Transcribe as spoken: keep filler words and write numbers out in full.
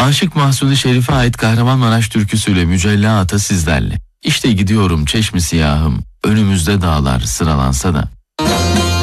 Aşık Mahsuni Şerif'e ait Kahramanmaraş türküsüyle Mücella Ata sizlerle. İşte gidiyorum çeşmi siyahım, önümüzde dağlar sıralansa da.